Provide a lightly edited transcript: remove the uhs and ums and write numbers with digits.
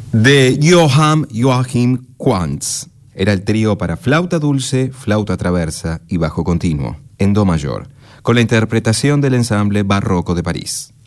de Johann Joachim Quantz. Era el trío para flauta dulce, flauta traversa y bajo continuo, en do mayor, con la interpretación del ensamble barroco de París.